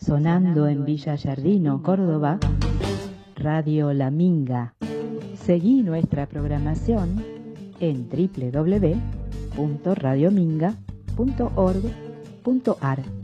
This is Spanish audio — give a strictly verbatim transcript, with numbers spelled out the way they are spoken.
Sonando en Villa Yardino, Córdoba, Radio La Minga. Seguí nuestra programación en doble u doble u doble u punto radio minga punto org punto ar.